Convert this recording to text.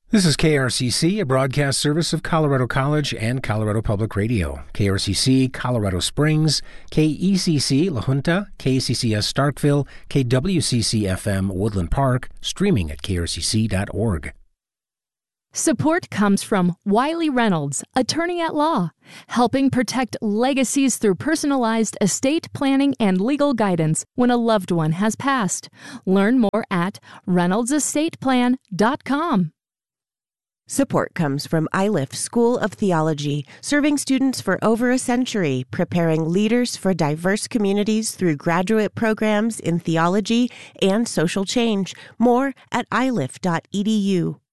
This is KRCC, a broadcast service of Colorado College and Colorado Public Radio. KRCC, Colorado Springs, KECC, La Junta, KCCS Starkville, KWCC-FM, Woodland Park, streaming at krcc.org. Support comes from Wiley Reynolds, attorney at law, helping protect legacies through personalized estate planning and legal guidance when a loved one has passed. Learn more at ReynoldsEstatePlan.com. Support comes from Iliff School of Theology, serving students for over a century, preparing leaders for diverse communities through graduate programs in theology and social change. More at iliff.edu.